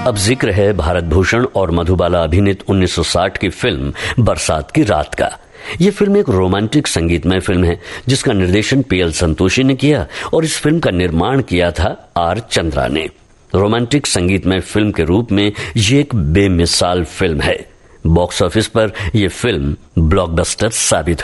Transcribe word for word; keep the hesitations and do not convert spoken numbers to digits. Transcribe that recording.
अब जिक्र है भारत भूषण और मधुबाला अभिनीत उन्नीस सौ साठ की फिल्म बरसात की रात का। यह फिल्म एक रोमांटिक संगीतमय फिल्म है जिसका निर्देशन पीएल संतोषी ने किया और इस फिल्म का निर्माण किया था आर चंद्रा ने। रोमांटिक संगीतमय फिल्म के रूप में ये एक बेमिसाल फिल्म है। बॉक्स ऑफिस पर यह फिल्म ब्लॉकबस्टर साबित